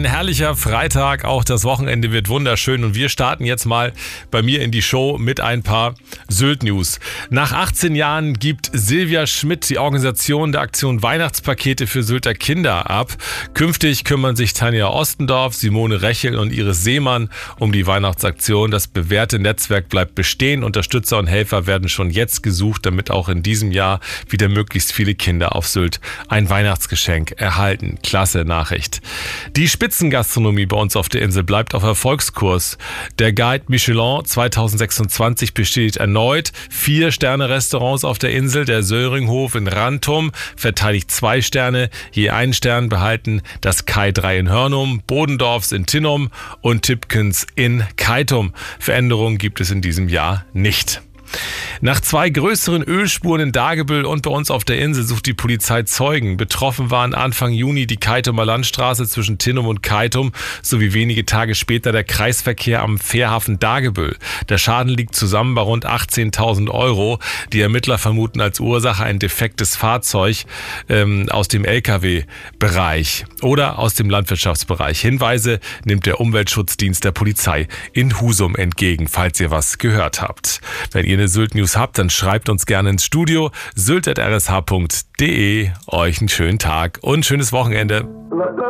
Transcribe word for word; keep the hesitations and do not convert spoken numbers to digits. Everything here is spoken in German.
herrlicher Freitag, auch das Wochenende wird wunderschön und wir starten jetzt mal bei mir in die Show mit ein paar Sylt-News. Nach achtzehn Jahren gibt Silvia Schmidt die Organisation der Aktion Weihnachtspakete für Sylter Kinder ab. Künftig kümmern sich Tanja Ostendorf, Simone Rechel und Iris Seemann um die Weihnachtsaktion. Das bewährte Netzwerk bleibt bestehen. Unterstützer und Helfer werden schon jetzt gesucht, damit auch in diesem Jahr wieder möglichst viele Kinder auf Sylt ein Weihnachtsgeschenk erhalten. Klasse Nachricht. Die Spitzengastronomie bei uns auf der Insel bleibt auf Erfolgskurs. Der Guide Michelin zwanzig sechsundzwanzig bestätigt erneut vier Sterne-Restaurants auf der Insel. Der Söringhof in Rantum verteidigt zwei Sterne. Je einen Stern behalten das Kai drei in Hörnum, Bodendorfs in Tinnum und Tipkens in Keitum. Veränderungen gibt es in diesem Jahr nicht. Nach zwei größeren Ölspuren in Dagebüll und bei uns auf der Insel sucht die Polizei Zeugen. Betroffen waren Anfang Juni die Keitumer Landstraße zwischen Tinnum und Keitum sowie wenige Tage später der Kreisverkehr am Fährhafen Dagebüll. Der Schaden liegt zusammen bei rund achtzehntausend Euro. Die Ermittler vermuten als Ursache ein defektes Fahrzeug ähm, aus dem L K W-Bereich oder aus dem Landwirtschaftsbereich. Hinweise nimmt der Umweltschutzdienst der Polizei in Husum entgegen, falls ihr was gehört habt. Wenn ihr eine Sylt-News habt, dann schreibt uns gerne ins Studio sylt at r s h punkt d e. Euch einen schönen Tag und schönes Wochenende.